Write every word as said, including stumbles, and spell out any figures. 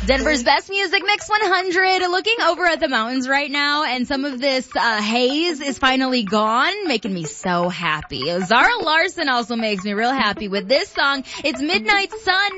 Denver's best music mix one hundred. Looking over at the mountains right now, and some of this uh, haze is finally gone, making me so happy. Zara Larson also makes me real happy with this song. It's Midnight Sun.